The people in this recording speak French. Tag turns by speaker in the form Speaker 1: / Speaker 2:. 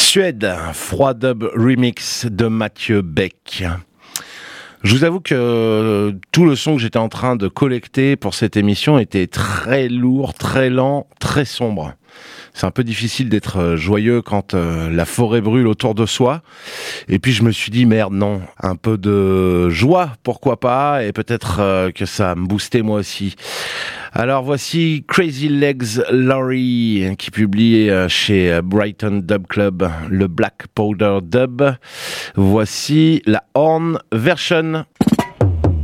Speaker 1: Suède, Froid Dub Remix de Mathieu Beck. Je vous avoue que tout le son que j'étais en train de collecter pour cette émission était très lourd, très lent, très sombre. C'est un peu difficile d'être joyeux quand la forêt brûle autour de soi. Et puis je me suis dit, merde, non, un peu de joie, pourquoi pas, et peut-être que ça va me booster moi aussi. Alors voici Crazy Legs Laurie qui publie chez Brighton Dub Club le Black Powder Dub. Voici la Horn Version.